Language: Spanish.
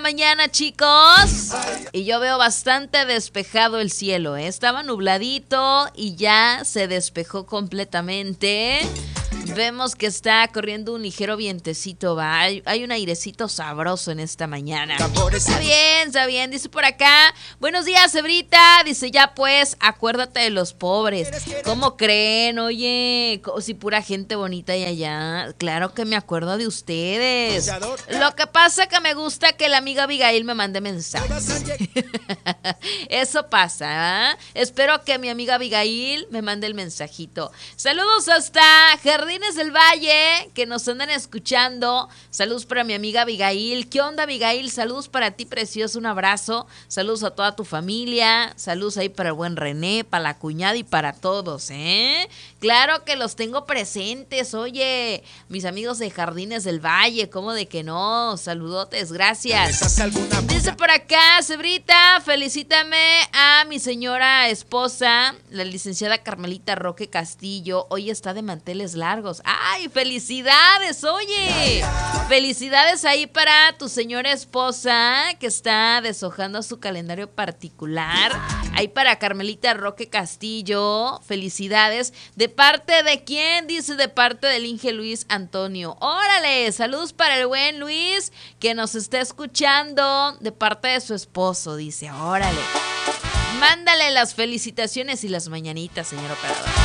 mañana, chicos. Y yo veo bastante despejado el cielo, ¿eh? Estaba nubladito y ya se despejó completamente. Vemos que está corriendo un ligero vientecito, va. Hay un airecito sabroso en esta mañana. Está bien, dice por acá. Buenos días, Ebrita. Dice, ya pues, acuérdate de los pobres. ¿Cómo creen? Oye, si pura gente bonita hay allá. Claro que me acuerdo de ustedes. Lo que pasa que me gusta que la amiga Abigail me mande mensajes. Eso pasa, ¿eh? Espero que mi amiga Abigail me mande el mensajito. Saludos hasta Jardines del Valle, que nos andan escuchando. Saludos para mi amiga Abigail. ¿Qué onda, Abigail? Saludos para ti, precioso. Un abrazo. Saludos a toda tu familia. Saludos ahí para el buen René, para la cuñada y para todos, ¿eh? Claro que los tengo presentes. Oye, mis amigos de Jardines del Valle, ¿cómo de que no? Saludotes, gracias. Dice por acá, Cebrita, felicítame a mi señora esposa, la licenciada Carmelita Roque Castillo. Hoy está de manteles largos. ¡Ay, felicidades! Oye, felicidades ahí para tu señora esposa que está deshojando su calendario particular. Ahí para Carmelita Roque Castillo, felicidades. ¿De parte de quién? Dice, de parte del Inge Luis Antonio. ¡Órale! Saludos para el buen Luis que nos está escuchando de parte de su esposo, dice. ¡Órale! Mándale las felicitaciones y las mañanitas, señor operador.